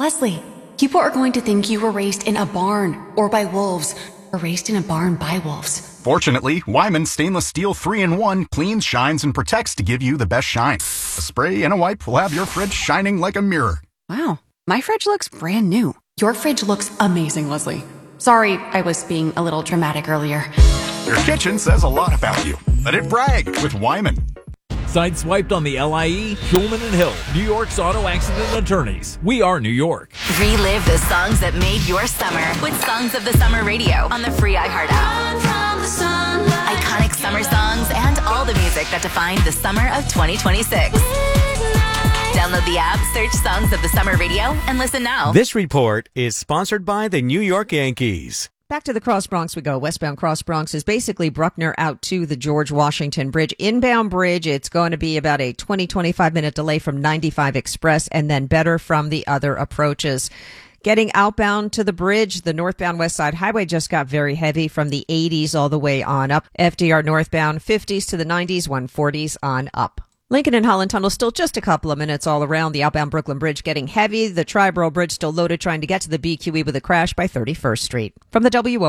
Leslie, people are going to think you were raised in a barn or by wolves or raised in a barn by wolves. Fortunately, Wyman Stainless Steel 3-in-1 cleans, shines, and protects to give you the best shine. A spray and a wipe will have your fridge shining like a mirror. Wow, my fridge looks brand new. Your fridge looks amazing, Leslie. Sorry, I was being a little dramatic earlier. Your kitchen says a lot about you. Let it brag with Wyman. Sideswiped on the LIE, Schulman and Hill, New York's auto accident attorneys. We are New York. Relive the songs that made your summer with Songs of the Summer Radio on the free iHeart app. Iconic summer songs and all the music that defined the summer of 2026. Download the app, search Songs of the Summer Radio, and listen now. This report is sponsored by the New York Yankees. Back to the Cross Bronx we go. Westbound Cross Bronx is basically Bruckner out to the George Washington Bridge. Inbound bridge, it's going to be about a 25 minute delay from 95 Express and then better from the other approaches. Getting outbound to the bridge, the northbound West Side Highway just got very heavy from the 80s all the way on up. FDR northbound 50s to the 90s, 140s on up. Lincoln and Holland Tunnel still just a couple of minutes all around. The outbound Brooklyn Bridge getting heavy. The Triborough Bridge still loaded trying to get to the BQE with a crash by 31st Street. From the WO